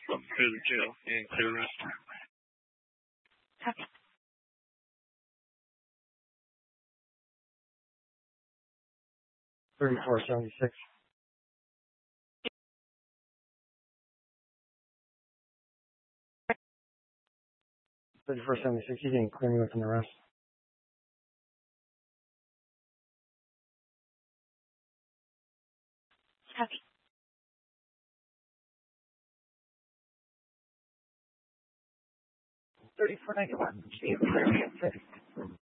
Clear the jail and clear the rest. Copy. 3476. 3476, you can clear me within the rest. Copy. 3491.